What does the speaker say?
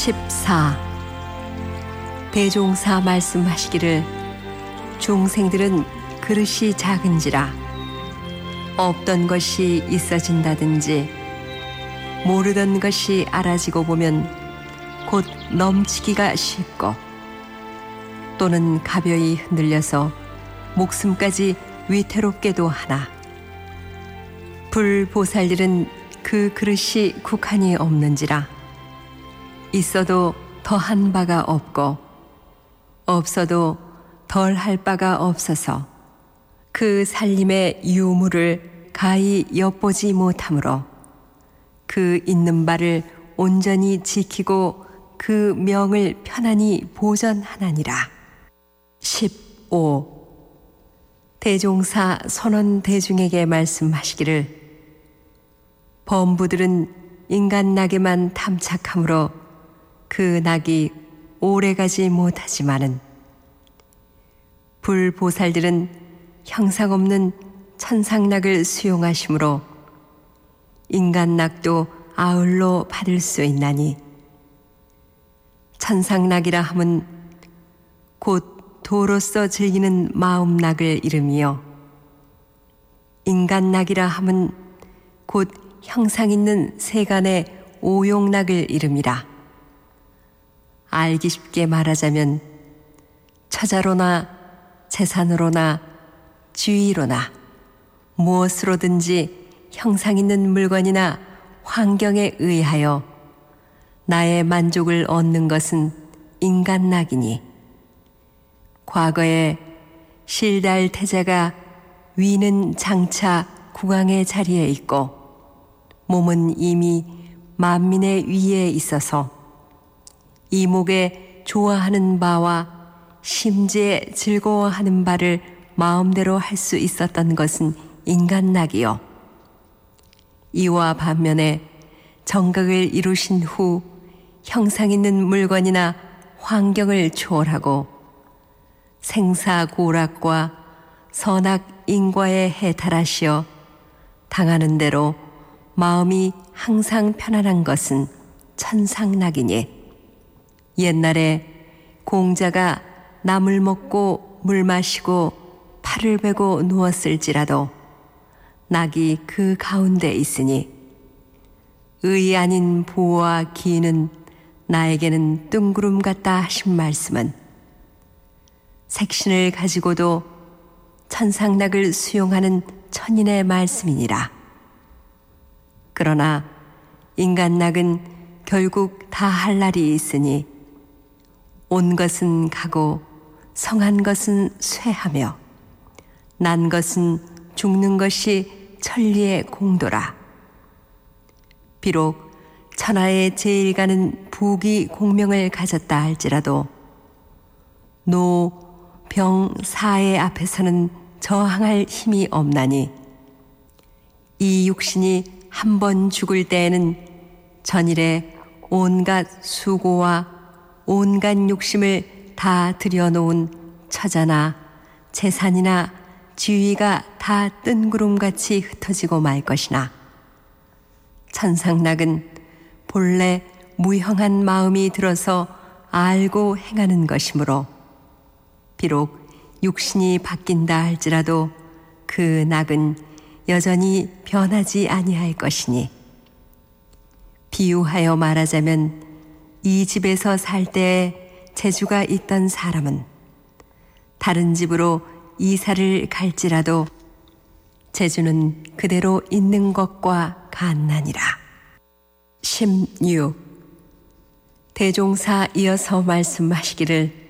14. 대종사 말씀하시기를 중생들은 그릇이 작은지라 없던 것이 있어진다든지 모르던 것이 알아지고 보면 곧 넘치기가 쉽고 또는 가벼이 흔들려서 목숨까지 위태롭게도 하나 불보살일은 그 그릇이 국한이 없는지라 있어도 더한 바가 없고 없어도 덜 할 바가 없어서 그 살림의 유무를 가히 엿보지 못하므로 그 있는 바를 온전히 지키고 그 명을 편안히 보전하나니라. 15. 대종사 선원 대중에게 말씀하시기를 범부들은 인간 낙에만 탐착하므로 그 낙이 오래가지 못하지만은 불보살들은 형상 없는 천상낙을 수용하심으로 인간낙도 아울러 받을 수 있나니 천상낙이라 함은 곧 도로서 즐기는 마음낙을 이름이요 인간낙이라 함은 곧 형상 있는 세간의 오용낙을 이름이라. 알기 쉽게 말하자면 처자로나 재산으로나 주의로나 무엇으로든지 형상 있는 물건이나 환경에 의하여 나의 만족을 얻는 것은 인간낙이니 과거에 실달 태자가 위는 장차 국왕의 자리에 있고 몸은 이미 만민의 위에 있어서 이목에 좋아하는 바와 심지에 즐거워하는 바를 마음대로 할 수 있었던 것은 인간낙이요 이와 반면에 정각을 이루신 후 형상 있는 물건이나 환경을 초월하고 생사고락과 선악인과에 해탈하시어 당하는 대로 마음이 항상 편안한 것은 천상낙이니 옛날에 공자가 나물 먹고 물 마시고 팔을 베고 누웠을지라도 낙이 그 가운데 있으니 의 아닌 보와 기는 나에게는 뜬구름 같다 하신 말씀은 색신을 가지고도 천상낙을 수용하는 천인의 말씀이니라. 그러나 인간낙은 결국 다 할 날이 있으니 온 것은 가고 성한 것은 쇠하며 난 것은 죽는 것이 천리의 공도라. 비록 천하의 제일 가는 부귀 공명을 가졌다 할지라도 노, 병, 사의 앞에서는 저항할 힘이 없나니 이 육신이 한 번 죽을 때에는 전일에 온갖 수고와 온갖 욕심을 다 들여놓은 처자나 재산이나 지위가 다 뜬구름같이 흩어지고 말 것이나 천상낙은 본래 무형한 마음이 들어서 알고 행하는 것이므로 비록 육신이 바뀐다 할지라도 그 낙은 여전히 변하지 아니할 것이니 비유하여 말하자면 이 집에서 살 때에 재주가 있던 사람은 다른 집으로 이사를 갈지라도 재주는 그대로 있는 것과 같나니라. 16. 대종사 이어서 말씀하시기를